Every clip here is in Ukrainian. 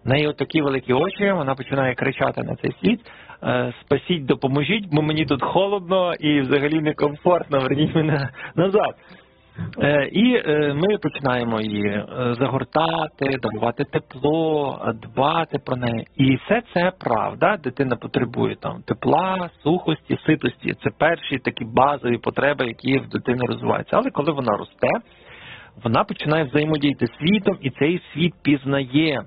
В неї отакі великі очі, вона починає кричати на цей світ: спасіть, допоможіть, бо мені тут холодно і взагалі некомфортно, верніть мене назад. І ми починаємо її загортати, дарувати тепло, дбати про неї. І все це правда, дитина потребує там тепла, сухості, ситості. Це перші такі базові потреби, які в дитини розвиваються. Але коли вона росте, вона починає взаємодіяти з світом, і цей світ пізнає,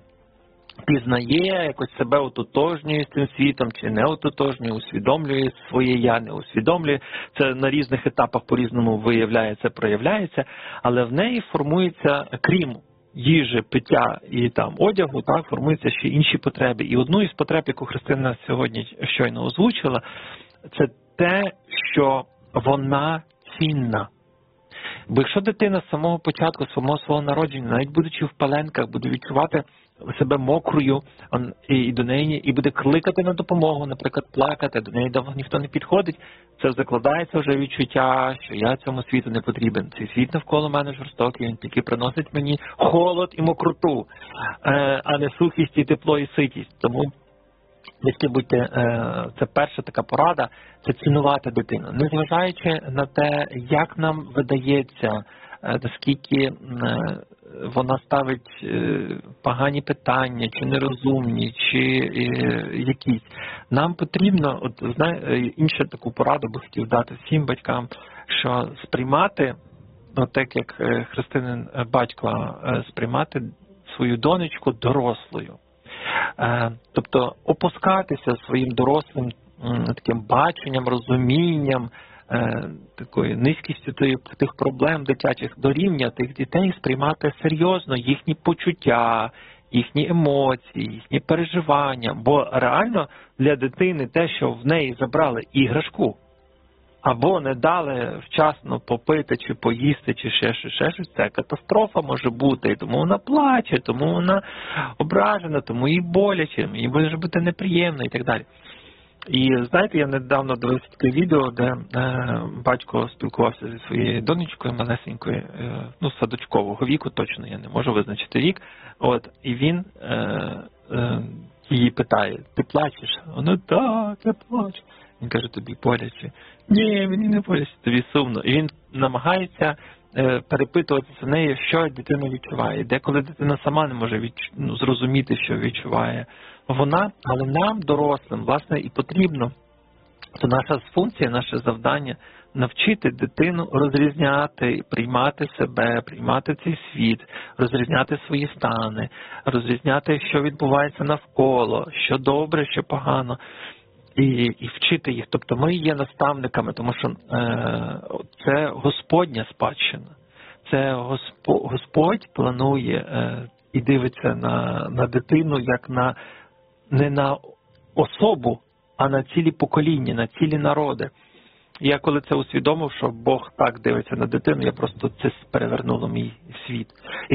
якось себе ототожнює з цим світом, чи не ототожнює, усвідомлює своє я, не усвідомлює. Це на різних етапах по-різному виявляється, проявляється, але в неї формується, крім їжі, пиття і там одягу, так, формуються ще інші потреби. І одну із потреб, яку Христина сьогодні щойно озвучила, це те, що вона цінна. Бо якщо дитина з самого початку, з самого свого народження, навіть будучи в пеленках, буде відчувати себе мокрою, і до неї, і буде кликати на допомогу, наприклад, плакати, до неї довго ніхто не підходить, це закладається вже відчуття, що я цьому світу не потрібен. Цей світ навколо мене жорстокий, він тільки приносить мені холод і мокроту, а не сухість і тепло і ситість. Тому батьки, будьте, це перша така порада, це цінувати дитину. Незважаючи на те, як нам видається, наскільки вона ставить погані питання, чи нерозумні, чи якісь. Нам потрібно, іншу таку пораду би хотів дати всім батькам, що сприймати, так як християнин батько, сприймати свою донечку дорослою. Тобто опускатися своїм дорослим таким баченням, розумінням, такою низькістю тих проблем дитячих до рівня тих дітей, сприймати серйозно їхні почуття, їхні емоції, їхні переживання. Бо реально для дитини те, що в неї забрали іграшку, або не дали вчасно попити, чи поїсти, чи ще щось, це катастрофа може бути. І тому вона плаче, тому вона ображена, тому їй боляче, їй може бути неприємно і так далі. І знаєте, я недавно дивився таке відео, де батько спілкувався зі своєю донечкою малесенькою, садочкового віку, точно я не можу визначити вік, і він її питає: ти плачеш? Вона: так, я плачу. Він каже: тобі боляче? Ні, мені не боляче, тобі сумно. І він намагається перепитуватися в неї, що дитина відчуває. Деколи дитина сама не може зрозуміти, що відчуває вона, але нам, дорослим, власне, і потрібно, це наша функція, наше завдання – навчити дитину розрізняти, приймати себе, приймати цей світ, розрізняти свої стани, розрізняти, що відбувається навколо, що добре, що погано. І вчити їх. Тобто ми є наставниками, тому що це Господня спадщина. Це Господь планує і дивиться на дитину як не на особу, а на цілі покоління, на цілі народи. І я коли це усвідомив, що Бог так дивиться на дитину, я просто це перевернуло мій світ.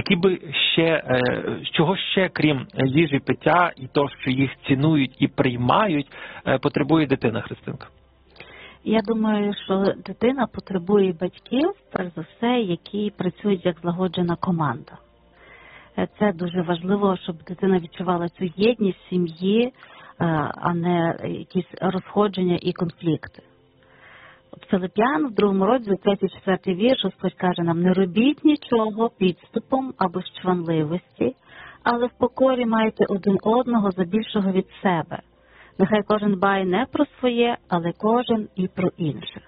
Чого ще, крім їжі, пиття і того, що їх цінують і приймають, потребує дитина, Христинка? Я думаю, що дитина потребує батьків, перш за все, які працюють як злагоджена команда. Це дуже важливо, щоб дитина відчувала цю єдність сім'ї, а не якісь розходження і конфлікти. В Филип'ян, в 2 розділі, 3-4 вірш, Господь каже нам: не робіть нічого підступом або з чванливості, але в покорі майте один одного за більшого від себе. Нехай кожен дбає не про своє, але кожен і про інших.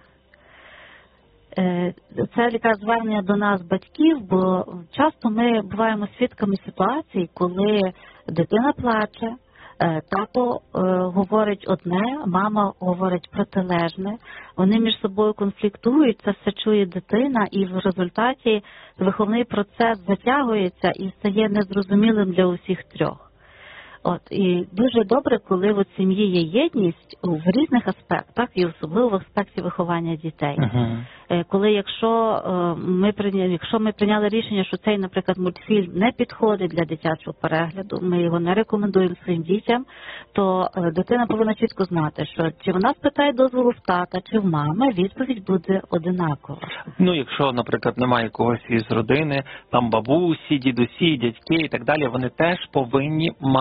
Це якраз звернення до нас, батьків, бо часто ми буваємо свідками ситуацій, коли дитина плаче, тато говорить одне, мама говорить протилежне, вони між собою конфліктують, це все чує дитина, і в результаті виховний процес затягується і стає незрозумілим для усіх трьох. І дуже добре, коли в сім'ї є єдність в різних аспектах, і особливо в аспекті виховання дітей. Коли якщо ми прийняли рішення, що цей, наприклад, мультфільм не підходить для дитячого перегляду, ми його не рекомендуємо своїм дітям, то дитина повинна чітко знати, що чи вона спитає дозволу в тата, чи в мами, відповідь буде одинакова. Якщо, наприклад, немає когось із родини, там бабусі, дідусі, дядьки і так далі, вони теж повинні